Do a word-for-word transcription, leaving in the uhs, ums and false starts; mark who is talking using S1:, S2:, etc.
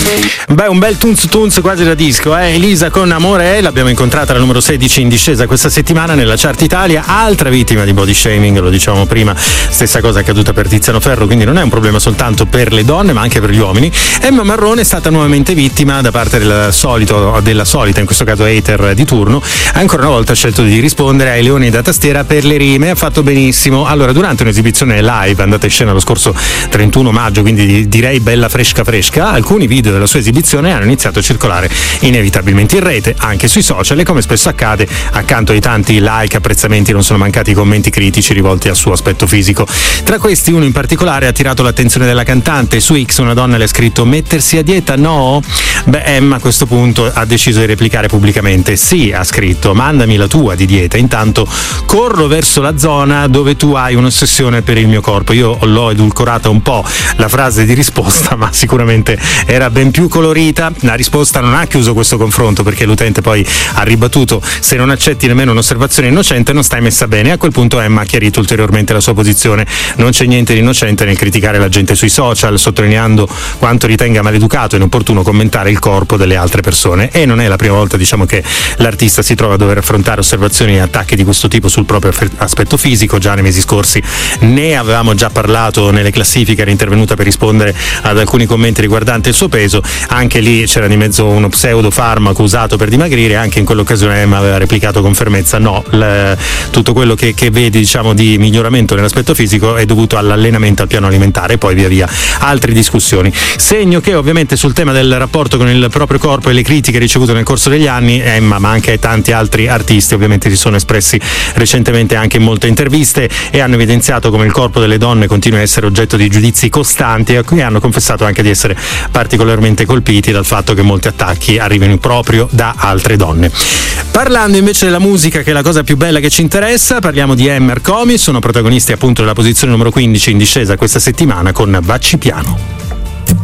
S1: Beh, un bel tunz tunz quasi da disco, eh? Elisa con Amore, l'abbiamo incontrata alla numero sedici in discesa questa settimana nella chart Italia, altra vittima di body shaming, lo dicevamo prima, stessa cosa accaduta per Tiziano Ferro, quindi non è un problema soltanto per le donne ma anche per gli uomini. Emma Marrone è stata nuovamente vittima da parte del solito, della solita, in questo caso hater di turno, ancora una volta ha scelto di rispondere ai leoni da tastiera per le rime, ha fatto benissimo. Allora, durante un'esibizione live andata in scena lo scorso trentuno maggio, quindi direi bella fresca fresca, alcuni video della sua esibizione hanno iniziato a circolare inevitabilmente in rete, anche sui social, e come spesso accade, accanto ai tanti like, apprezzamenti, non sono mancati commenti critici rivolti al suo aspetto fisico. Tra questi uno in particolare ha attirato l'attenzione della cantante. Su X una donna le ha scritto: mettersi a dieta no? Beh, Emma a questo punto ha deciso di replicare pubblicamente: sì, ha scritto, mandami la tua di dieta, intanto corro verso la zona dove tu hai un'ossessione per il mio corpo. Io l'ho edulcorata un po' la frase di risposta, ma sicuramente era ben più colorita. La risposta non ha chiuso questo confronto, perché l'utente poi ha ribattuto: se non accetti nemmeno un'osservazione innocente non stai messa bene. A quel punto Emma ha chiarito ulteriormente la sua posizione: non c'è niente di innocente nel criticare la gente sui social, sottolineando quanto ritenga maleducato e inopportuno commentare il corpo delle altre persone. E non è la prima volta, diciamo, che l'artista si trova a dover affrontare osservazioni e attacchi di questo tipo sul proprio aspetto fisico. Già nei mesi scorsi ne avevamo già parlato nelle classifiche, era intervenuta per rispondere ad alcuni commenti riguardanti il suo peso. Anche lì c'era di mezzo uno pseudofarmaco usato per dimagrire, anche in quell'occasione Emma aveva replicato con fermezza: no, l- tutto quello che, che vedi, diciamo, di miglioramento nell'aspetto fisico è dovuto all'allenamento, al piano alimentare, e poi via via altre discussioni. Segno che ovviamente sul tema del rapporto con il proprio corpo e le critiche ricevute nel corso degli anni, Emma ma anche tanti altri artisti ovviamente si sono espressi recentemente anche in molte interviste e hanno evidenziato come il corpo delle donne continui a essere oggetto di giudizi costanti, e hanno confessato anche di essere particolarmente colpiti dal fatto che molti attacchi arrivino proprio da altre donne. Parlando invece della musica, che è la cosa più bella che ci interessa, parliamo di Emmer Comi, sono protagonisti appunto della posizione numero quindici in discesa questa settimana con Vacci Piano.